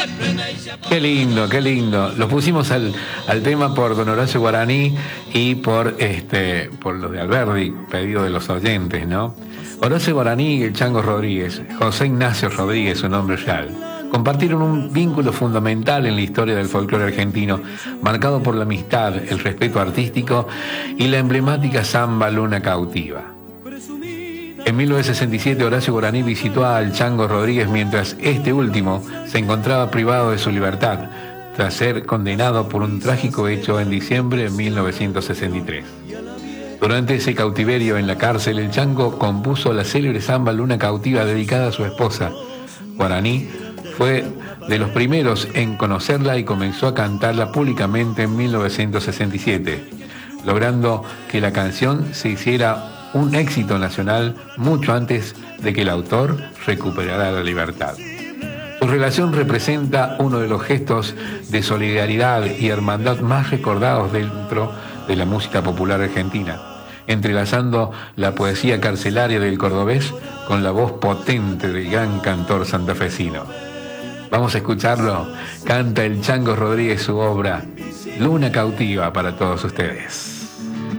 Qué lindo, qué lindo. Lo pusimos al tema por don Horacio Guaraní y por los de Alberdi, pedido de los oyentes, ¿no? Horacio Guaraní y el Chango Rodríguez, José Ignacio Rodríguez, su nombre real, compartieron un vínculo fundamental en la historia del folclore argentino, marcado por la amistad, el respeto artístico y la emblemática samba Luna Cautiva. En 1967 Horacio Guaraní visitó al Chango Rodríguez mientras este último se encontraba privado de su libertad, tras ser condenado por un trágico hecho en diciembre de 1963. Durante ese cautiverio en la cárcel, el Chango compuso la célebre samba Luna Cautiva dedicada a su esposa. Guaraní fue de los primeros en conocerla y comenzó a cantarla públicamente en 1967, logrando que la canción se hiciera un éxito nacional mucho antes de que el autor recuperara la libertad. Su relación representa uno de los gestos de solidaridad y hermandad más recordados dentro de la música popular argentina, entrelazando la poesía carcelaria del cordobés con la voz potente del gran cantor santafesino. Vamos a escucharlo. Canta el Chango Rodríguez su obra Luna Cautiva para todos ustedes.